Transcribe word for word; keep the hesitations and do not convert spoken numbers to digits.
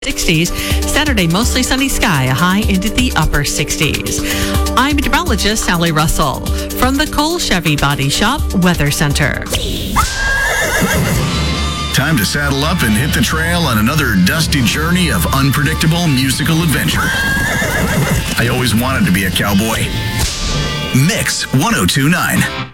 sixties. Saturday, mostly sunny sky, a high into the upper sixties. I'm meteorologist Sally Russell from the Cole Chevy Body Shop Weather Center. Time to saddle up and hit the trail on another dusty journey of unpredictable musical adventure. I always wanted to be a cowboy. Mix one oh two point nine.